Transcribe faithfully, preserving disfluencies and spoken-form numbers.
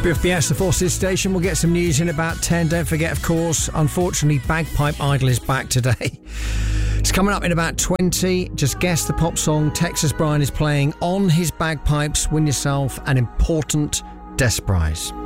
Biff B S, the Forces Station. We'll get some news in about ten. Don't forget, of course, unfortunately, Bagpipe Idol is back today. It's coming up in about twenty. Just guess the pop song Texas Brian is playing on his bagpipes. Win yourself an important Desk Prize.